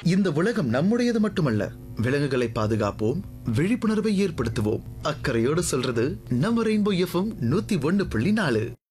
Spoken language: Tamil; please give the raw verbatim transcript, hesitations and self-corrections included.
இந்த உலகம் நம்முடையது மட்டுமல்ல. விலங்குகளை பாதுகாப்போம், விழிப்புணர்வை ஏற்படுத்துவோம். அக்கறையோடு சொல்றது நம்ம ரெயின்போ எஃப்எம் நூத்தி ஒன்னு புள்ளி நாலு.